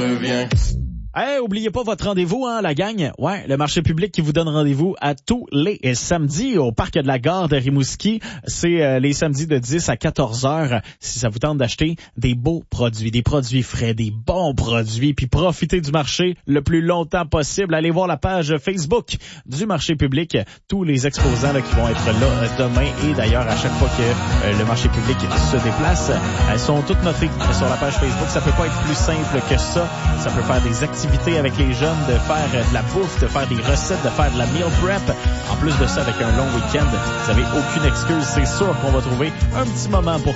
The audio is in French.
reviens. Hey, oubliez pas votre rendez-vous, la gang. Ouais, le marché public qui vous donne rendez-vous à tous les samedis au parc de la gare de Rimouski. C'est les samedis de 10 à 14 heures. Si ça vous tente d'acheter des beaux produits, des produits frais, des bons produits, puis profiter du marché le plus longtemps possible, allez voir la page Facebook du marché public. Tous les exposants là, qui vont être là demain et d'ailleurs à chaque fois que le marché public se déplace, elles sont toutes notées sur la page Facebook. Ça peut pas être plus simple que ça. Ça peut faire des activités avec les jeunes, de faire de la bouffe, de faire des recettes, de faire de la meal prep. En plus de ça, avec un long week-end, vous n'avez aucune excuse. C'est sûr qu'on va trouver un petit moment pour